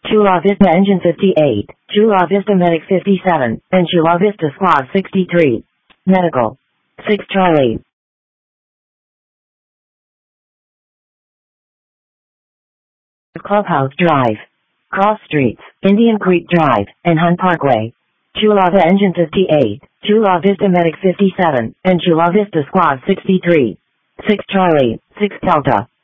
Chula Vista Engine 58, Chula Vista Medic 57, and Chula Vista Squad 63. Medical. 6 Charlie. Clubhouse Drive, Cross Streets, Indian Creek Drive, and Hunt Parkway. Chula Vista Engine 58, Chula Vista Medic 57, and Chula Vista Squad 63. 6 Charlie, 6 Delta.